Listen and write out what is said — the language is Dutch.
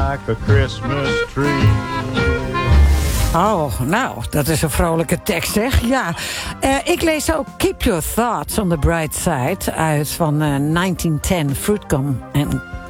like a Christmas tree. Oh, nou, dat is een vrolijke tekst, zeg. Ja, ik lees ook Keep Your Thoughts on the Bright Side uit van 1910 Fruitcom and